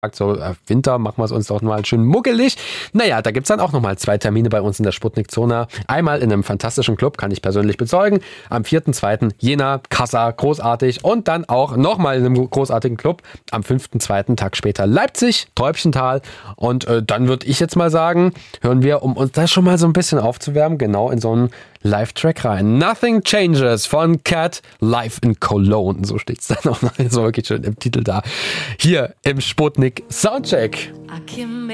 So, Winter, machen wir es uns doch mal schön muckelig. Naja, da gibt's dann auch nochmal 2 Termine bei uns in der Sputnik-Zone. Einmal in einem fantastischen Club, kann ich persönlich bezeugen. Am 4.2. Jena, Kassa, großartig. Und dann auch nochmal in einem großartigen Club. Am 5.2. Tag später Leipzig, Träubchental. Und dann würde ich jetzt mal sagen, hören wir, um uns das schon mal so ein bisschen aufzuwärmen, genau in so einen Live-Track rein. Nothing Changes von Cat live in Cologne. So steht's dann auch noch so wirklich schön im Titel da. Hier im Sputnik Soundcheck.